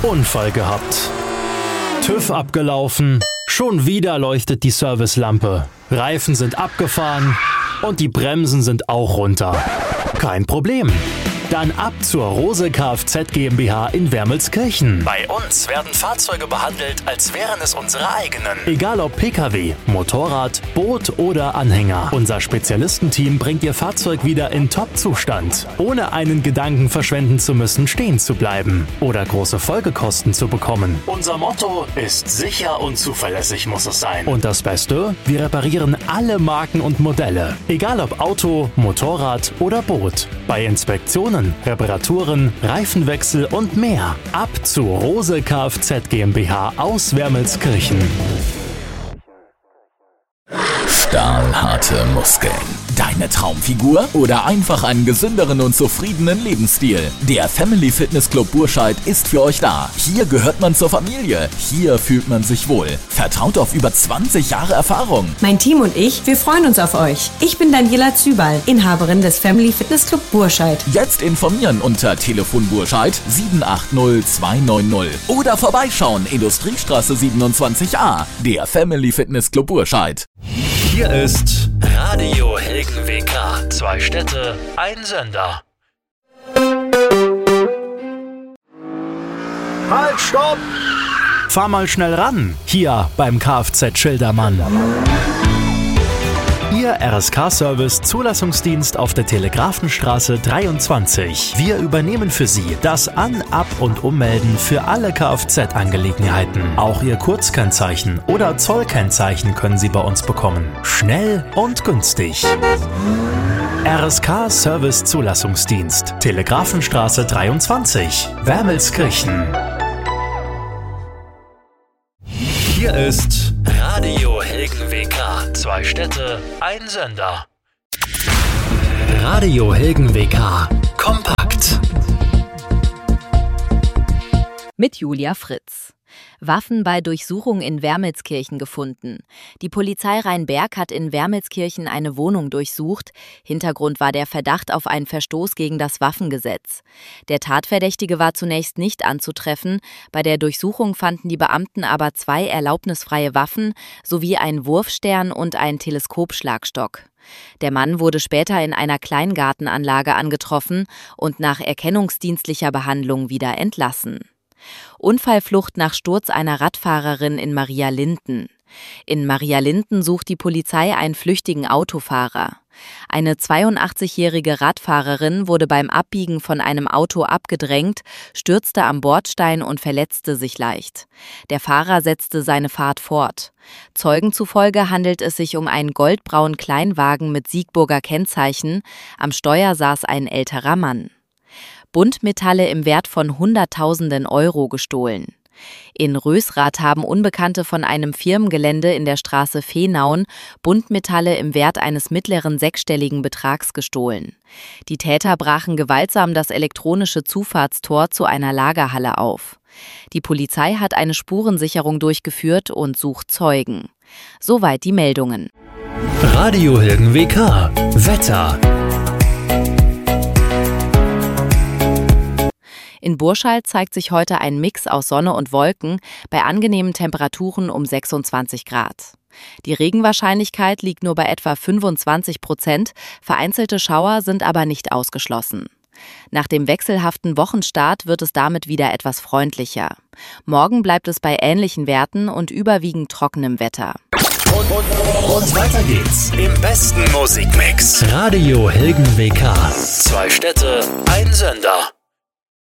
Unfall gehabt. TÜV abgelaufen, schon wieder leuchtet die Servicelampe. Reifen sind abgefahren und die Bremsen sind auch runter. Kein Problem. Dann ab zur Rose Kfz GmbH in Wermelskirchen. Bei uns werden Fahrzeuge behandelt, als wären es unsere eigenen. Egal ob Pkw, Motorrad, Boot oder Anhänger. Unser Spezialistenteam bringt Ihr Fahrzeug wieder in Top-Zustand, ohne einen Gedanken verschwenden zu müssen, stehen zu bleiben oder große Folgekosten zu bekommen. Unser Motto ist: sicher und zuverlässig muss es sein. Und das Beste? Wir reparieren alle Marken und Modelle. Egal ob Auto, Motorrad oder Boot. Bei Inspektionen, Reparaturen, Reifenwechsel und mehr. Ab zu Rose Kfz GmbH aus Wermelskirchen. Stahlharte Muskeln. Deine Traumfigur oder einfach einen gesünderen und zufriedenen Lebensstil? Der Family Fitness Club Burscheid ist für euch da. Hier gehört man zur Familie. Hier fühlt man sich wohl. Vertraut auf über 20 Jahre Erfahrung. Mein Team und ich, wir freuen uns auf euch. Ich bin Daniela Zübal, Inhaberin des Family Fitness Club Burscheid. Jetzt informieren unter Telefon Burscheid 780 290 oder vorbeischauen, Industriestraße 27a. Der Family Fitness Club Burscheid. Hier ist Radio Hilgen WK. 2 Städte, ein Sender. Halt, stopp! Fahr mal schnell ran, hier beim Kfz Schildermann. Ihr RSK-Service Zulassungsdienst auf der Telegrafenstraße 23. Wir übernehmen für Sie das An-, Ab- und Ummelden für alle Kfz-Angelegenheiten. Auch Ihr Kurzkennzeichen oder Zollkennzeichen können Sie bei uns bekommen. Schnell und günstig. RSK-Service Zulassungsdienst, Telegrafenstraße 23, Wermelskirchen. Hier ist Radio Hilgen WK. 2 Städte, ein Sender. Radio Hilgen WK. Kompakt. Mit Julia Fritz. Waffen bei Durchsuchung in Wermelskirchen gefunden. Die Polizei Rheinberg hat in Wermelskirchen eine Wohnung durchsucht. Hintergrund war der Verdacht auf einen Verstoß gegen das Waffengesetz. Der Tatverdächtige war zunächst nicht anzutreffen. Bei der Durchsuchung fanden die Beamten aber 2 erlaubnisfreie Waffen sowie einen Wurfstern und einen Teleskopschlagstock. Der Mann wurde später in einer Kleingartenanlage angetroffen und nach erkennungsdienstlicher Behandlung wieder entlassen. Unfallflucht nach Sturz einer Radfahrerin in Marialinden. In Marialinden sucht die Polizei einen flüchtigen Autofahrer. Eine 82-jährige Radfahrerin wurde beim Abbiegen von einem Auto abgedrängt, stürzte am Bordstein und verletzte sich leicht. Der Fahrer setzte seine Fahrt fort. Zeugen zufolge handelt es sich um einen goldbraunen Kleinwagen mit Siegburger Kennzeichen. Am Steuer saß ein älterer Mann. Buntmetalle im Wert von Hunderttausenden Euro gestohlen. In Rösrath haben Unbekannte von einem Firmengelände in der Straße Vehnauen Buntmetalle im Wert eines mittleren 6-stelligen Betrags gestohlen. Die Täter brachen gewaltsam das elektronische Zufahrtstor zu einer Lagerhalle auf. Die Polizei hat eine Spurensicherung durchgeführt und sucht Zeugen. Soweit die Meldungen. Radio Hilgen WK. Wetter. In Burscheid zeigt sich heute ein Mix aus Sonne und Wolken bei angenehmen Temperaturen um 26 Grad. Die Regenwahrscheinlichkeit liegt nur bei etwa 25%, vereinzelte Schauer sind aber nicht ausgeschlossen. Nach dem wechselhaften Wochenstart wird es damit wieder etwas freundlicher. Morgen bleibt es bei ähnlichen Werten und überwiegend trockenem Wetter. Und weiter geht's im besten Musikmix. Radio Hilgen WK. 2 Städte, ein Sender.